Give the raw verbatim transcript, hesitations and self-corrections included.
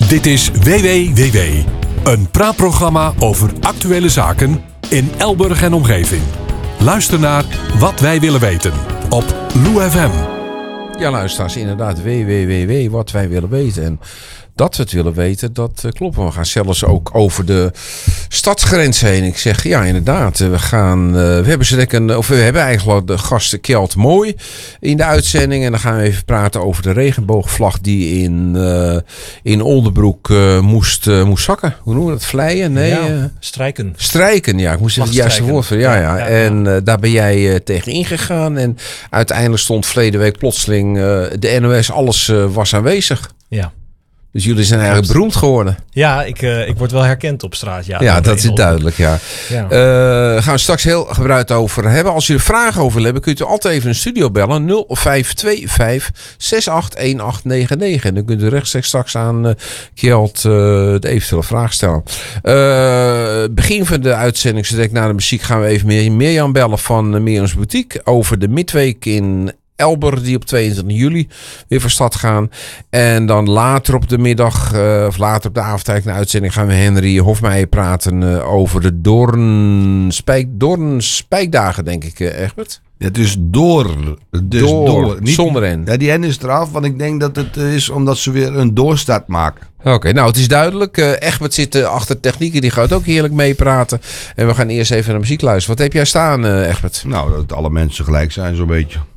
Dit is W W W, een praatprogramma over actuele zaken in Elburg en omgeving. Luister naar Wat Wij Willen Weten op Lou F M. Ja, luisteraars, inderdaad, W W W, wat wij willen weten. En dat we het willen weten, dat uh, klopt. We gaan zelfs ook over de stadsgrens heen. Ik zeg, ja, inderdaad. We gaan, uh, we hebben ze een, of we hebben eigenlijk de gasten Kjeld Mooi in de uitzending. En dan gaan we even praten over de regenboogvlag die in, uh, in Oldenbroek uh, moest, uh, moest zakken. Hoe noemen we dat? Vleien? Nee, ja, uh, strijken. Strijken, ja. Ik moest het juiste woord voor. Ja, ja. ja. En uh, daar ben jij uh, tegen ingegaan. En uiteindelijk stond verleden week plotseling uh, de N O S, alles uh, was aanwezig. Ja. Dus jullie zijn eigenlijk beroemd geworden. Ja, ik, uh, ik word wel herkend op straat. Ja, ja dat is duidelijk, ja. ja. Uh, gaan we straks heel gebruikt over hebben. Als jullie er vragen over hebben, kunt u altijd even een studio bellen. nul vijf twee vijf zes acht een acht negen negen. En dan kunt u rechtstreeks straks aan uh, Kjeld uh, de eventuele vraag stellen. Uh, begin van de uitzending, zo direct na de muziek, gaan we even meer Mirjam bellen van uh, Mirjams Boutique over de midweek in Elburg, die op tweeëntwintig juli weer van stad gaan. En dan later op de middag, uh, of later op de avond eigenlijk een uitzending, gaan we Henry Hofmeijer praten uh, over de Doornspijk, Doornspijkdagen, denk ik, uh, Egbert. Ja, het is door. Dus door, door. Niet, zonder N. Ja, die N is eraf, want ik denk dat het is omdat ze weer een doorstart maken. Oké, okay, nou het is duidelijk. Uh, Egbert zit uh, achter technieken, die gaat ook heerlijk meepraten. En we gaan eerst even naar muziek luisteren. Wat heb jij staan, uh, Egbert? Nou, dat alle mensen gelijk zijn zo'n beetje.